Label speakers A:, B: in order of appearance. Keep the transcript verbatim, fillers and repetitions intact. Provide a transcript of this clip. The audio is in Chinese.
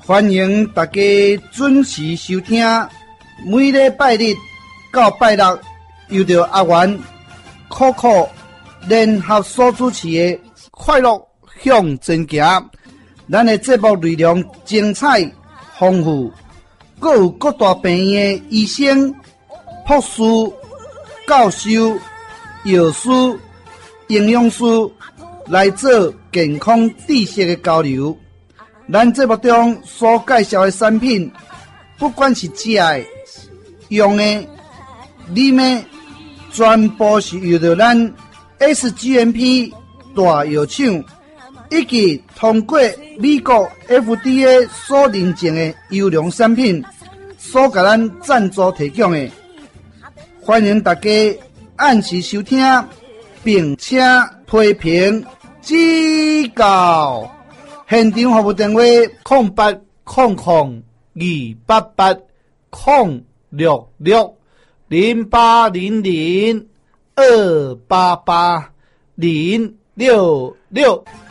A: 欢迎大家准时收听，每礼拜日到拜六，由着阿元、酷酷联合所主持的《快乐向前行》，咱的节目内容精彩丰富，各有各大病院的医生、护士、教授、药师、营养师来做健康知识的交流。咱节目中所介绍的产品，不管是食的、用的、啉的，全部是由着咱 S G M P 大药厂以及通过美国 F D A 所认证的优良产品所给咱赞助提供的。欢迎大家按时收听，并且批评指教。现场服务电话：空八空空二八八空六六零八零零二八八零六六。